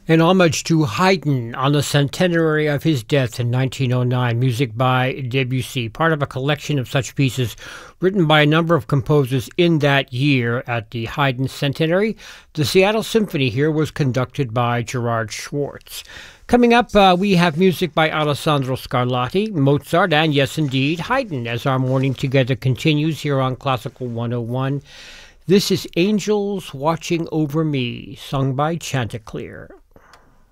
An homage to Haydn on the centenary of his death in 1909, music by Debussy, part of a collection of such pieces written by a number of composers in that year at the Haydn centenary. The Seattle Symphony here was conducted by Gerard Schwartz. Coming up, we have music by Alessandro Scarlatti, Mozart, and yes, indeed, Haydn, as our morning together continues here on Classical 101. This is Angels Watching Over Me, sung by Chanticleer.